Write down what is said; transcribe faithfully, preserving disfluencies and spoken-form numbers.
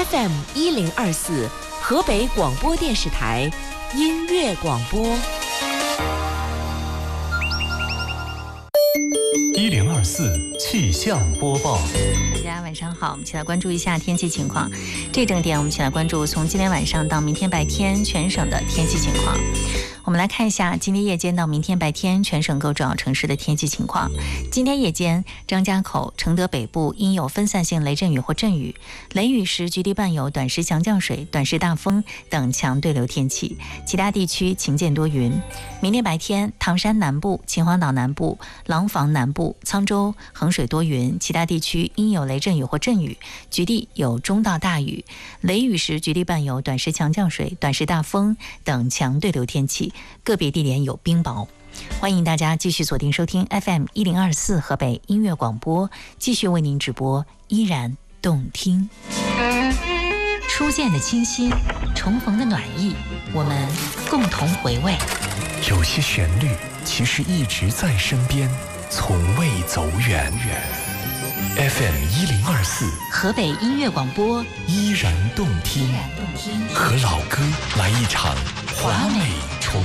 F M 一零二四河北广播电视台音乐广播。 一零二四气象播报。 大家晚上好，我们一起来关注一下天气情况。这整点我们一起来关注从今天晚上到明天白天全省的天气情况。我们来看一下今天夜间到明天白天全省各主要城市的天气情况。今天夜间，张家口、承德北部应有分散性雷阵雨或阵雨，雷雨时局地伴有短时强降水、短时大风等强对流天气，其他地区晴间多云。明天白天，唐山南部、秦皇岛南部、廊坊南部、沧州、衡水多云，其他地区应有雷阵雨或阵雨，局地有中到大雨，雷雨时局地伴有短时强降水、短时大风等强对流天气，个别地点有冰雹。欢迎大家继续锁定收听 F M 一零二四河北音乐广播，继续为您直播，依然动听。初见的清新，重逢的暖意，我们共同回味。 有些旋律其实一直在身边，从未走远。F M 一零二四河北音乐广播， 依然动听，和老歌来一场华美重